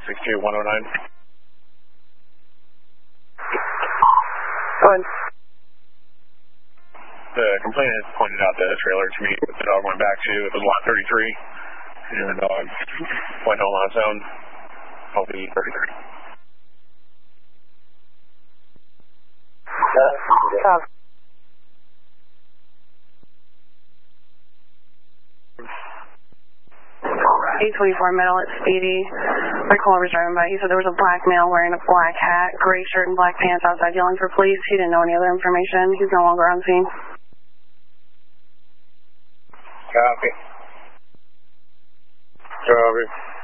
62109. Go ahead. The complainant pointed out the trailer to me that the dog went back to. It was lot 33. And the dog went home on its own. LV 33. Stop. A24 middle at Speedy. Recall was driving by. He said there was a black male wearing a black hat, gray shirt, and black pants outside yelling for police. He didn't know any other information. He's no longer on scene. Copy. Copy.